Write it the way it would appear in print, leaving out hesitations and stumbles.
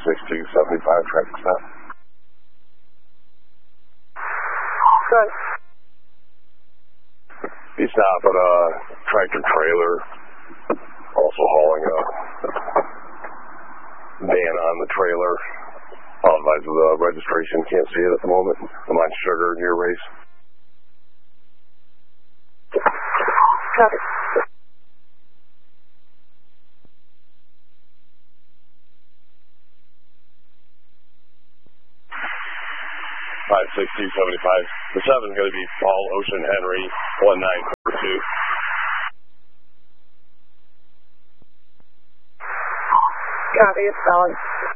56275 traffic stop. Good. He stopped at a tractor trailer, also hauling a van on the trailer. Apologize for the registration, can't see it at the moment. I'm on Sugar near Race. Copy. The 7 is going to be Paul Ocean Henry 1942. Copy, it's valid.